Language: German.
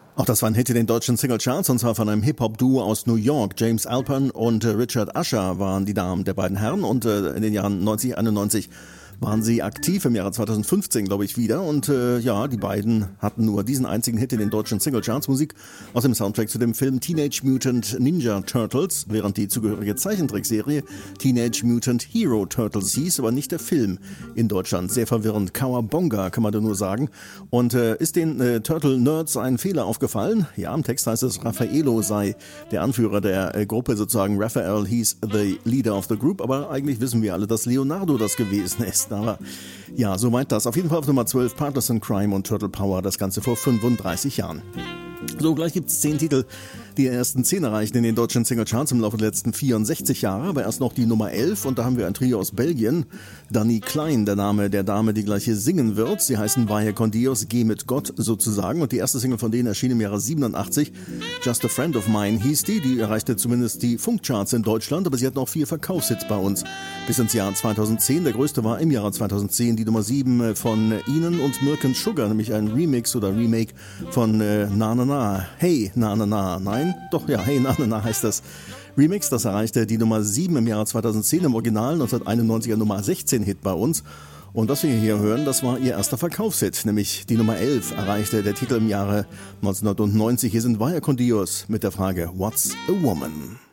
Auch das war ein Hit in den deutschen Singlecharts, und zwar von einem Hip-Hop-Duo aus New York. James Alpern und Richard Usher waren die Damen der beiden Herren, und in den Jahren 90, 91 waren sie aktiv, im Jahre 2015 glaube ich wieder, und die beiden hatten nur diesen einzigen Hit in den deutschen Singlecharts. Musik aus dem Soundtrack zu dem Film Teenage Mutant Ninja Turtles, während die zugehörige Zeichentrickserie Teenage Mutant Hero Turtles hieß, aber nicht der Film in Deutschland. Sehr verwirrend. Cowabunga kann man da nur sagen. Und ist den Turtle-Nerds ein Fehler aufgefallen? Ja, im Text heißt es, Raffaello sei der Anführer der Gruppe, sozusagen. Raphael hieß the leader of the group, aber eigentlich wissen wir alle, dass Leonardo das gewesen ist. Aber ja, soweit das. Auf jeden Fall auf Nummer 12 Partisan Crime und Turtle Power, das Ganze vor 35 Jahren. So, gleich gibt es 10 Titel, die ersten 10 erreichen in den deutschen Singlecharts im Laufe der letzten 64 Jahre, aber erst noch die Nummer 11, und da haben wir ein Trio aus Belgien. Dani Klein, der Name der Dame, die gleich hier singen wird. Sie heißen Vaya con Dios, Geh mit Gott sozusagen, und die erste Single von denen erschien im Jahre 87. Just a Friend of Mine hieß die erreichte zumindest die Funkcharts in Deutschland, aber sie hatten auch 4 Verkaufshits bei uns bis ins Jahr 2010. Der größte war im Jahre 2010 die Nummer 7 von Ihnen und Mirken Sugar, nämlich ein Remix oder Remake von Na Na Na. Hey, Na Na Na. Nein? Doch, ja, Hey, Na Na Na heißt das. Remix, das erreichte die Nummer 7 im Jahre 2010, im Original 1991er Nummer 16 Hit bei uns. Und was wir hier hören, das war ihr erster Verkaufshit, nämlich die Nummer 11 erreichte der Titel im Jahre 1990. Hier sind Vaya con Dios mit der Frage What's a Woman?